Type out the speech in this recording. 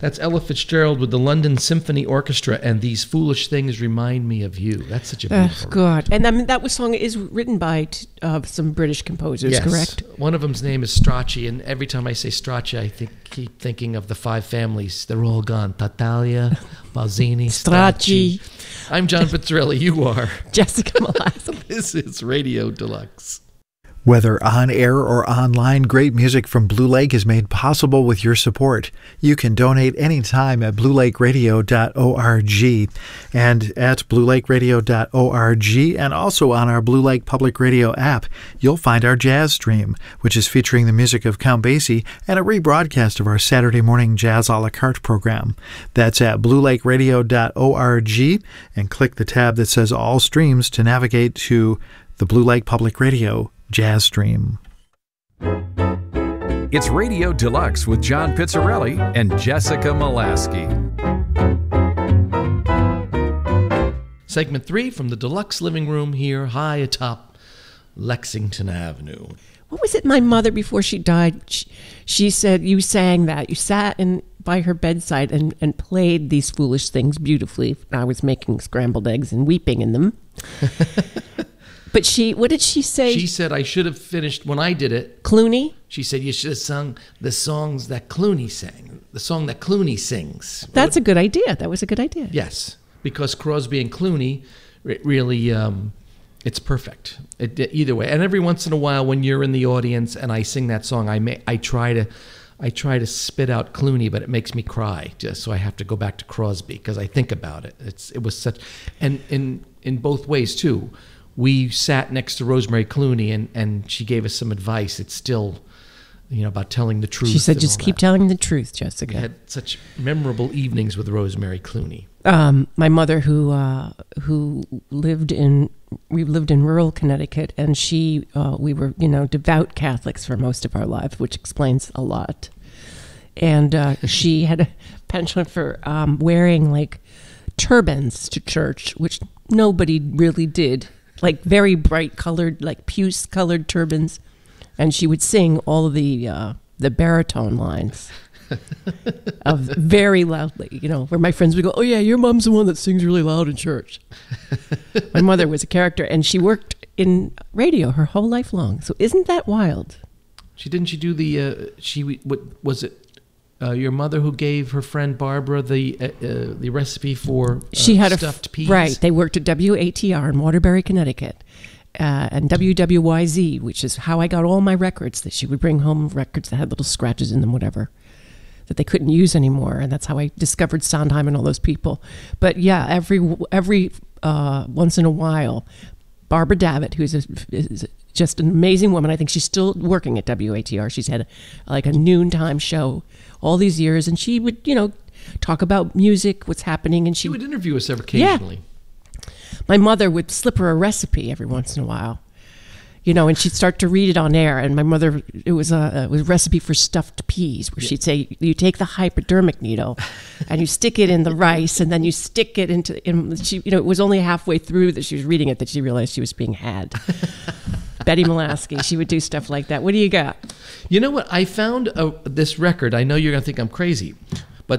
That's Ella Fitzgerald with the London Symphony Orchestra and These Foolish Things Remind Me of You. That's such a beautiful God. And that song is written by some British composers, yes. correct? One of them's name is Strachey, and every time I say Strachey, I keep thinking of the five families. They're all gone. Tartaglia, Balzini, Strachey. I'm John Pizzarelli. You are Jessica Molaski. This is Radio Deluxe. Whether on air or online, great music from Blue Lake is made possible with your support. You can donate anytime at bluelakeradio.org and at bluelakeradio.org, and also on our Blue Lake Public Radio app, you'll find our jazz stream, which is featuring the music of Count Basie and a rebroadcast of our Saturday morning Jazz a la carte program. That's at bluelakeradio.org, and click the tab that says All Streams to navigate to the Blue Lake Public Radio Jazz Stream. It's Radio Deluxe with John Pizzarelli and Jessica Molaski. Segment 3 from the Deluxe living room here high atop Lexington Avenue. What was it my mother, before she died, she said you sang that. You sat by her bedside and played These Foolish Things beautifully. I was making scrambled eggs and weeping in them. But what did she say? She said I should have finished when I did it. Clooney? She said you should have sung the songs that Clooney sang, the song that Clooney sings. That's a good idea. That was a good idea. Yes, because Crosby and Clooney really, it's perfect. Either way. And every once in a while when you're in the audience and I sing that song, I try to spit out Clooney, but it makes me cry. Just so I have to go back to Crosby because I think about it. It was such, and in both ways too. We sat next to Rosemary Clooney, and she gave us some advice. It's still, about telling the truth. She said, just keep telling the truth, Jessica. We had such memorable evenings with Rosemary Clooney. My mother, who lived in rural Connecticut, and we were, devout Catholics for most of our lives, which explains a lot. And she had a penchant for wearing like turbans to church, which nobody really did. Like very bright colored, like puce colored turbans, and she would sing all of the baritone lines very loudly. Where my friends would go, "Oh yeah, your mom's the one that sings really loud in church." My mother was a character, and she worked in radio her whole life long. So isn't that wild? She do the was it? Your mother who gave her friend Barbara the recipe for she had stuffed peas. Right. They worked at WATR in Waterbury, Connecticut, and WWYZ, which is how I got all my records. That she would bring home records that had little scratches in them, whatever, that they couldn't use anymore, and that's how I discovered Sondheim and all those people. But yeah, every once in a while, Barbara Davitt, who's is just an amazing woman. I think she's still working at WATR. She's had a noontime show all these years, and she would, talk about music, what's happening, and she would interview us occasionally. Yeah. My mother would slip her a recipe every once in a while, and she'd start to read it on air. And my mother, it was a recipe for stuffed peas, where she'd say, you take the hypodermic needle and you stick it in the rice, and then you stick it into. It was only halfway through that she was reading it that she realized she was being had. Betty Molaski, she would do stuff like that. What do you got? You know what? I found this record. I know you're going to think I'm crazy,